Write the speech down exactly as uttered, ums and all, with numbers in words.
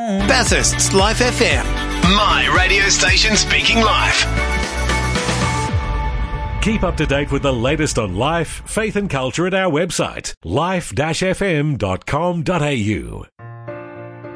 Bathurst's Life F M. My radio station speaking life. Keep up to date with the latest on life, faith and culture at our website, life dash f m dot com dot a u.